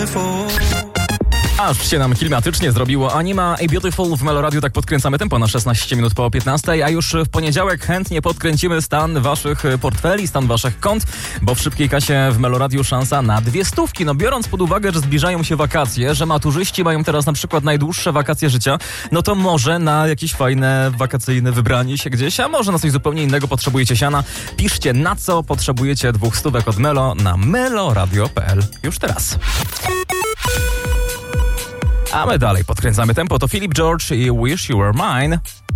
Aż się nam klimatycznie zrobiło. Anima A Beautiful w Meloradiu. Tak podkręcamy tempo na 16 minut po 15, a już w poniedziałek chętnie podkręcimy stan waszych portfeli, stan waszych kont, bo w szybkiej kasie w Meloradiu szansa na 200. No biorąc pod uwagę, że zbliżają się wakacje, że maturzyści mają teraz na przykład najdłuższe wakacje życia, no to może na jakieś fajne wakacyjne wybranie się gdzieś, a może na coś zupełnie innego potrzebujecie siana. Piszcie, na co potrzebujecie 200 od Melo na meloradio.pl już teraz. A my dalej podkręcamy tempo. To Philip George i Wish You Were Mine.